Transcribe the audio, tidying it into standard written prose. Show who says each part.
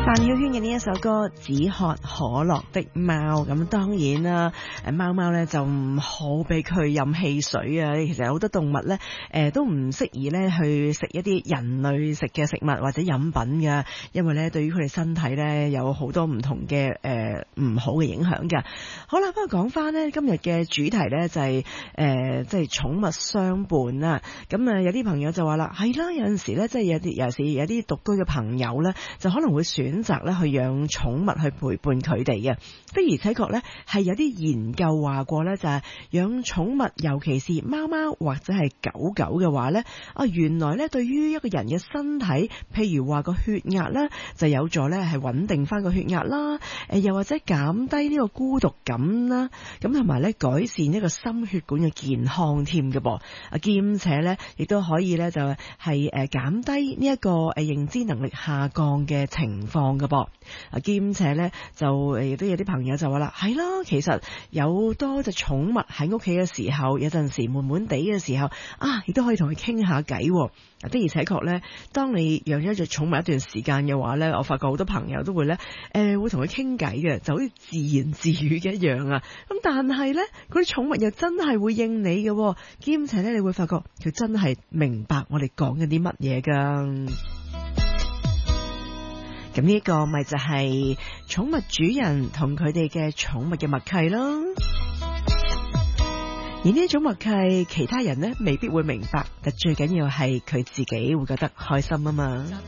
Speaker 1: 范曉萱嘅呢一首歌《只喝可樂的貓》，咁當然啦，貓貓咧就唔好俾佢飲汽水啊！其實好多動物咧，都唔適宜咧去食一啲人類食嘅食物或者飲品㗎，因為咧對於佢哋身體咧有好多唔同嘅唔好嘅影響㗎。好啦，不過講翻咧今日嘅主題咧就係即係寵物相伴啦。咁有啲朋友就話啦，係啦，有陣時咧即係有啲獨居嘅朋友咧，就可能會選擇咧去養寵物去陪伴佢哋嘅。的而且確咧係有啲研究話過咧，就係養寵物，尤其是貓貓或者係狗狗嘅話咧，原來咧對於一個人嘅身體，譬如話個血壓咧，就有助咧係穩定翻個血壓啦，又或者減低呢個孤獨感啦，咁同埋咧改善一個心血管嘅健康添嘅噃，兼且咧亦都可以咧就係減低呢一個認知能力下降嘅情況嘅噃，兼且咧就亦都有啲朋友就話啦，係啦，其實有多隻寵物喺屋企嘅時候，有陣時悶悶地嘅時候亦都可以同佢傾下偈。的而且確咧，當你養咗一隻寵物一段時間嘅話咧，我發覺好多朋友都會咧會同佢傾偈嘅，就好似自言自語嘅一樣啊。咁但係咧，嗰啲寵物又真係會應你嘅，兼且咧你會發覺佢真係明白我哋講緊啲乜嘢㗎。咁呢個咪就係寵物主人同佢哋嘅寵物嘅默契咯。而呢種默契，其他人呢未必會明白，但最緊要係佢自己會覺得開心啊嘛。